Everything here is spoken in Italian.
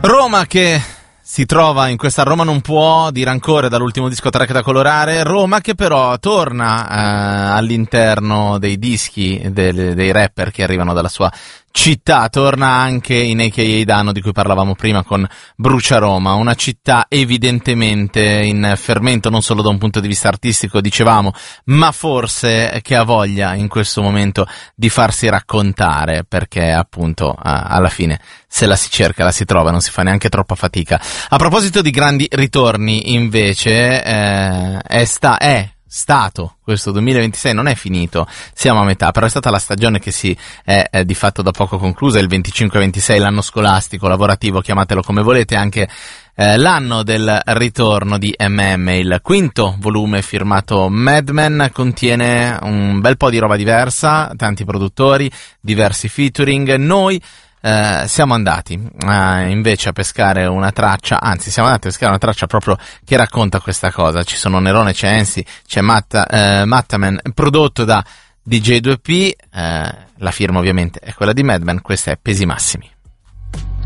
Roma che si trova in questa Roma non può di Rancore dall'ultimo disco Track da colorare, Roma che però torna all'interno dei dischi dei rapper che arrivano dalla sua città, torna anche in A.K.A. Dano di cui parlavamo prima con Brucia Roma, una città evidentemente in fermento non solo da un punto di vista artistico, dicevamo, ma forse che ha voglia in questo momento di farsi raccontare, perché appunto alla fine se la si cerca la si trova, non si fa neanche troppa fatica. A proposito di grandi ritorni invece è stato questo 2026, non è finito, siamo a metà, però è stata la stagione che si è di fatto da poco conclusa, il 25-26, l'anno scolastico, lavorativo, chiamatelo come volete, anche l'anno del ritorno di MM, il quinto volume firmato Madman, contiene un bel po' di roba diversa, tanti produttori, diversi featuring. Noi siamo andati invece a pescare una traccia, anzi siamo andati a pescare una traccia proprio che racconta questa cosa. Ci sono Nerone, c'è Ensi, c'è Mattaman, prodotto da DJ 2P, la firma ovviamente è quella di Madman, questa è Pesi Massimi.